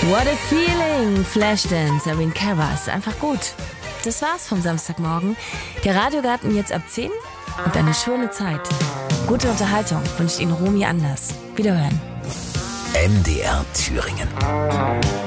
What a feeling! Flashdance, Irene Cara, ist einfach gut. Das war's vom Samstagmorgen. Der Radiogarten jetzt ab 10 und eine schöne Zeit. Gute Unterhaltung wünscht Ihnen Romy Anders. Wiederhören. MDR Thüringen.